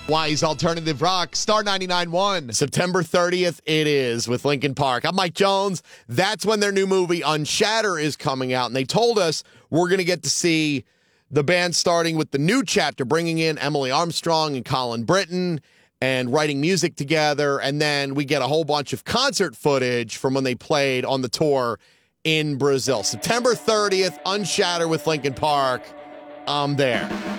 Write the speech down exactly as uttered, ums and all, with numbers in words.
Wise Alternative Rock, Star ninety-nine point one. September thirtieth, it is, with Linkin Park. I'm Mike Jones. That's when their new movie, Unshatter, is coming out. And they told us we're going to get to see the band starting with the new chapter, bringing in Emily Armstrong and Colin Britton and writing music together. And then we get a whole bunch of concert footage from when they played on the tour in Brazil. September thirtieth, Unshatter with Linkin Park. I'm there.